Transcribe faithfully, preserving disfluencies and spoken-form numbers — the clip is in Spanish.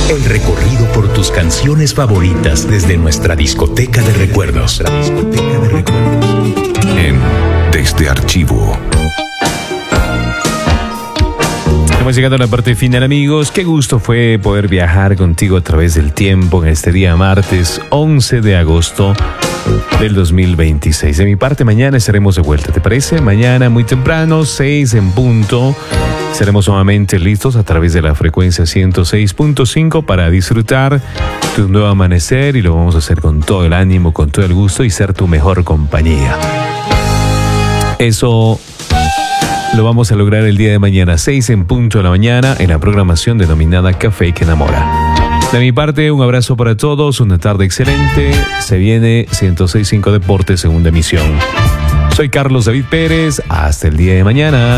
El recorrido por tus canciones favoritas desde nuestra discoteca de recuerdos. Nuestra discoteca de recuerdos. En Desde Archivo. Estamos llegando a la parte final, amigos. Qué gusto fue poder viajar contigo a través del tiempo en este día martes once de agosto del dos mil veintiséis. De mi parte, mañana estaremos de vuelta, ¿te parece? Mañana muy temprano, seis en punto. Seremos nuevamente listos a través de la frecuencia ciento seis punto cinco para disfrutar tu nuevo amanecer, y lo vamos a hacer con todo el ánimo, con todo el gusto y ser tu mejor compañía. Eso lo vamos a lograr el día de mañana, seis en punto de la mañana, en la programación denominada Café que Enamora. De mi parte, un abrazo para todos, una tarde excelente. Se viene ciento seis punto cinco Deportes, segunda emisión. Soy Carlos David Pérez, hasta el día de mañana.